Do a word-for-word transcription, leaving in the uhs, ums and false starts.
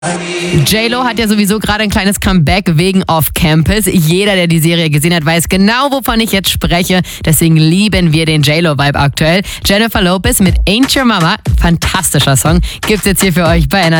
J-Lo hat ja sowieso gerade ein kleines Comeback wegen Off Campus. Jeder, der die Serie gesehen hat, weiß genau, wovon ich jetzt spreche. Deswegen lieben wir den J-Lo-Vibe aktuell. Jennifer Lopez mit Ain't Your Mama, fantastischer Song, gibt's jetzt hier für euch bei N R W.